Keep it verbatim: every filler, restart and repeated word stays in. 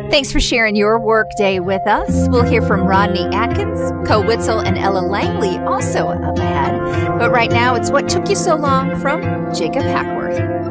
Thanks for sharing your workday with us. We'll hear from Rodney Atkins, Co Witzel, and Ella Langley also up ahead. But right now, it's What Took You So Long from Jacob Hackworth.